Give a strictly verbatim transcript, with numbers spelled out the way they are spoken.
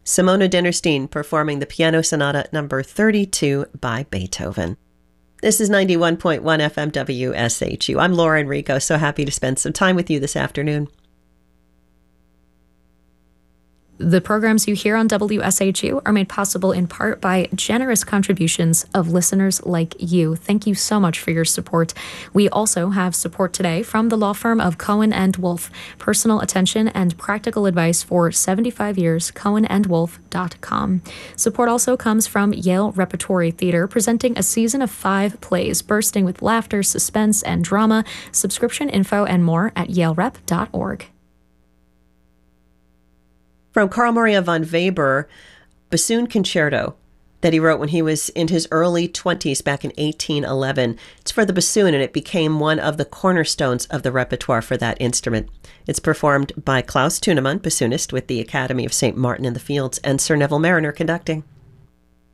Simona Dinnerstein performing the Piano Sonata number thirty-two by Beethoven. This is ninety-one point one F M W S H U. I'm Laura Enrico, so happy to spend some time with you this afternoon. The programs you hear on W S H U are made possible in part by generous contributions of listeners like you. Thank you so much for your support. We also have support today from the law firm of Cohen and Wolf. Personal attention and practical advice for seventy-five years, cohen and wolf dot com. Support also comes from Yale Repertory Theater, presenting a season of five plays bursting with laughter, suspense, and drama. Subscription info and more at yale rep dot org. From Carl Maria von Weber, Bassoon Concerto, that he wrote when he was in his early twenties back in eighteen eleven. It's for the bassoon, and it became one of the cornerstones of the repertoire for that instrument. It's performed by Klaus Tunemann, bassoonist with the Academy of Saint Martin in the Fields, and Sir Neville Marriner conducting.